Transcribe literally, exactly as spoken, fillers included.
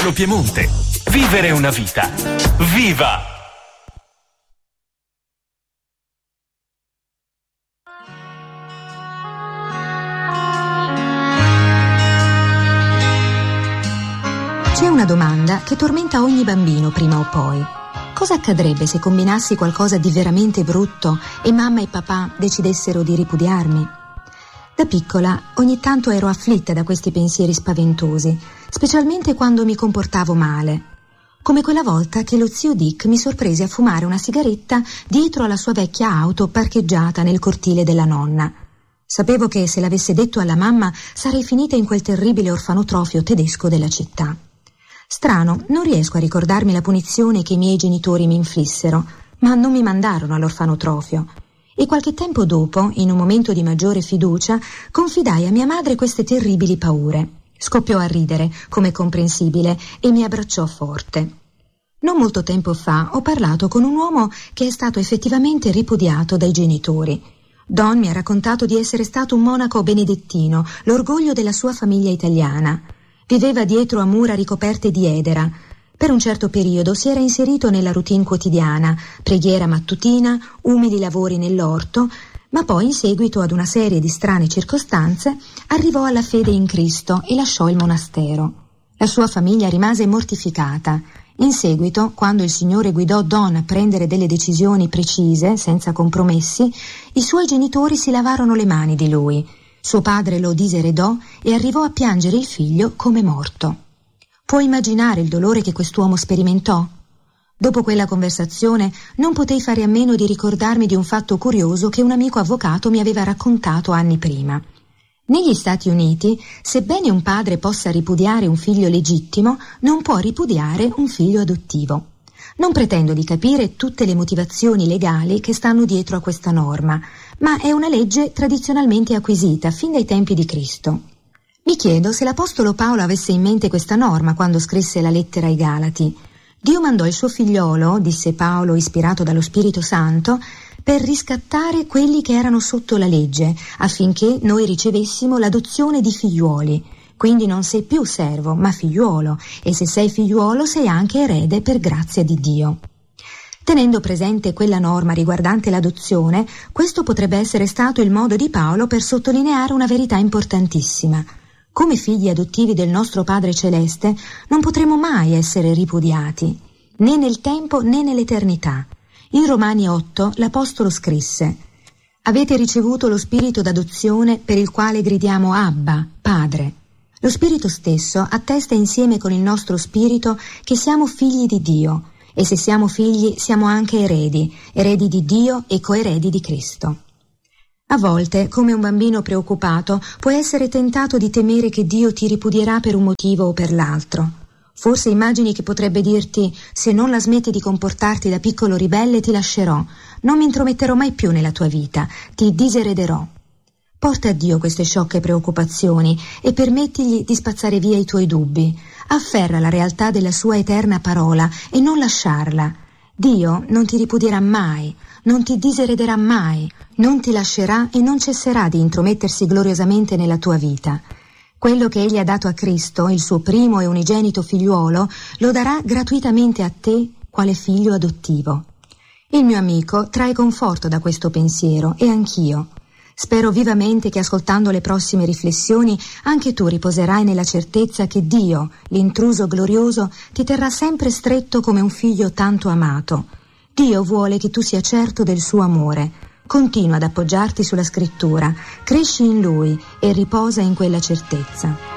Elo Piemonte. Vivere una vita. Viva! C'è una domanda che tormenta ogni bambino prima o poi. Cosa accadrebbe se combinassi qualcosa di veramente brutto e mamma e papà decidessero di ripudiarmi? Da piccola ogni tanto ero afflitta da questi pensieri spaventosi, specialmente quando mi comportavo male. Come quella volta che lo zio Dick mi sorprese a fumare una sigaretta dietro alla sua vecchia auto parcheggiata nel cortile della nonna. Sapevo che se l'avesse detto alla mamma sarei finita in quel terribile orfanotrofio tedesco della città. Strano, non riesco a ricordarmi la punizione che i miei genitori mi inflissero, ma non mi mandarono all'orfanotrofio. E qualche tempo dopo, in un momento di maggiore fiducia, confidai a mia madre queste terribili paure. Scoppiò a ridere, come comprensibile, e mi abbracciò forte. Non molto tempo fa ho parlato con un uomo che è stato effettivamente ripudiato dai genitori. Don mi ha raccontato di essere stato un monaco benedettino, l'orgoglio della sua famiglia italiana. Viveva dietro a mura ricoperte di edera. Per un certo periodo si era inserito nella routine quotidiana, preghiera mattutina, umili lavori nell'orto, ma poi in seguito ad una serie di strane circostanze arrivò alla fede in Cristo e lasciò il monastero. La sua famiglia rimase mortificata. In seguito, quando il Signore guidò Don a prendere delle decisioni precise, senza compromessi, i suoi genitori si lavarono le mani di lui. Suo padre lo diseredò e arrivò a piangere il figlio come morto. Puoi immaginare il dolore che quest'uomo sperimentò? Dopo quella conversazione non potei fare a meno di ricordarmi di un fatto curioso che un amico avvocato mi aveva raccontato anni prima. Negli Stati Uniti, sebbene un padre possa ripudiare un figlio legittimo, non può ripudiare un figlio adottivo. Non pretendo di capire tutte le motivazioni legali che stanno dietro a questa norma, ma è una legge tradizionalmente acquisita fin dai tempi di Cristo. Mi chiedo se l'Apostolo Paolo avesse in mente questa norma quando scrisse la lettera ai Galati. Dio mandò il suo figliolo, disse Paolo ispirato dallo Spirito Santo, per riscattare quelli che erano sotto la legge, affinché noi ricevessimo l'adozione di figliuoli. Quindi non sei più servo, ma figliuolo, e se sei figliuolo sei anche erede per grazia di Dio. Tenendo presente quella norma riguardante l'adozione, questo potrebbe essere stato il modo di Paolo per sottolineare una verità importantissima. Come figli adottivi del nostro Padre Celeste non potremo mai essere ripudiati, né nel tempo né nell'eternità. In Romani otto l'Apostolo scrisse: «Avete ricevuto lo spirito d'adozione per il quale gridiamo Abba, Padre». Lo Spirito stesso attesta insieme con il nostro spirito che siamo figli di Dio, e se siamo figli siamo anche eredi, eredi di Dio e coeredi di Cristo. A volte, come un bambino preoccupato, puoi essere tentato di temere che Dio ti ripudierà per un motivo o per l'altro. Forse immagini che potrebbe dirti: se non la smetti di comportarti da piccolo ribelle ti lascerò, non mi intrometterò mai più nella tua vita, ti diserederò. Porta a Dio queste sciocche preoccupazioni e permettigli di spazzare via i tuoi dubbi. Afferra la realtà della sua eterna parola e non lasciarla. Dio non ti ripudierà mai, non ti diserederà mai, non ti lascerà e non cesserà di intromettersi gloriosamente nella tua vita. Quello che Egli ha dato a Cristo, il suo primo e unigenito figliuolo, lo darà gratuitamente a te quale figlio adottivo. Il mio amico trae conforto da questo pensiero e anch'io. Spero vivamente che ascoltando le prossime riflessioni anche tu riposerai nella certezza che Dio, l'intruso glorioso, ti terrà sempre stretto come un figlio tanto amato. Dio vuole che tu sia certo del suo amore. Continua ad appoggiarti sulla scrittura, cresci in Lui e riposa in quella certezza.